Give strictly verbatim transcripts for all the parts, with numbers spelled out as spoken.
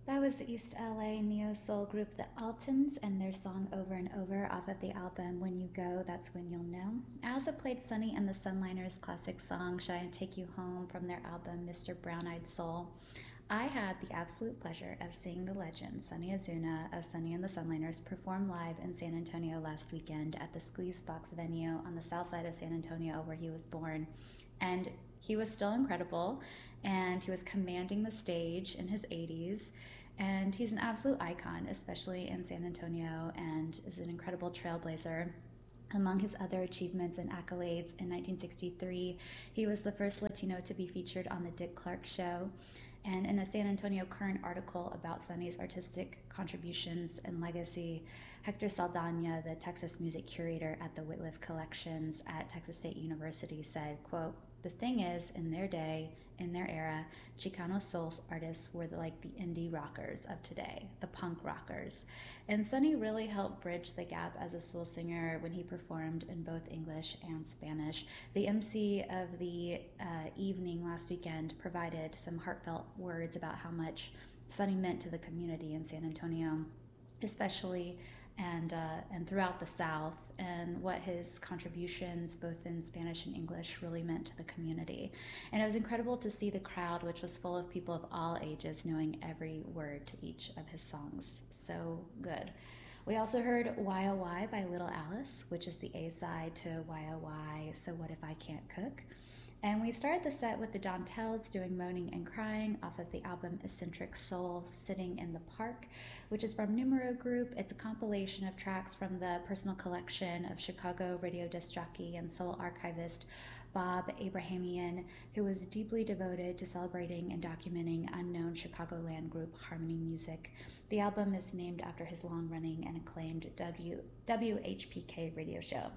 That was the East L A neo soul group The Altons and their song Over and Over off of the album When You Go, That's When You'll Know. I also played Sunny and the Sunliners' classic song Should I Take You Home from their album Mister Brown Eyed Soul. I had the absolute pleasure of seeing the legend Sonny Azuna of Sonny and the Sunliners perform live in San Antonio last weekend at the Squeeze Box venue on the south side of San Antonio where he was born. And he was still incredible, and he was commanding the stage in his eighties. And he's an absolute icon, especially in San Antonio, and is an incredible trailblazer. Among his other achievements and accolades, in nineteen sixty-three, he was the first Latino to be featured on The Dick Clark Show. And in a San Antonio Current article about Sonny's artistic contributions and legacy, Hector Saldana, the Texas music curator at the Whitliff Collections at Texas State University, said, quote, "The thing is, in their day, in their era, Chicano soul artists were like the indie rockers of today, the punk rockers." And Sonny really helped bridge the gap as a soul singer when he performed in both English and Spanish. The M C of the uh, evening last weekend provided some heartfelt words about how much Sonny meant to the community in San Antonio, especially and uh, and throughout the South, and what his contributions both in Spanish and English really meant to the community. And it was incredible to see the crowd, which was full of people of all ages, knowing every word to each of his songs. So good. We also heard Y O Y by Little Alice, which is the A-side to Y O Y, So What If I Can't Cook? And we started the set with the Dontels doing Moaning and Crying off of the album Eccentric Soul, Sitting in the Park, which is from Numero Group. It's a compilation of tracks from the personal collection of Chicago radio disc jockey and soul archivist Bob Abrahamian, who was deeply devoted to celebrating and documenting unknown Chicagoland group Harmony Music. The album is named after his long-running and acclaimed w- W H P K radio show.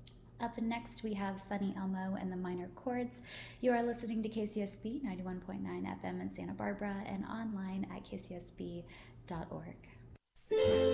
Up next, we have Sonny Elmo and the Minor Chords. You are listening to K C S B ninety-one point nine F M in Santa Barbara and online at k c s b dot org.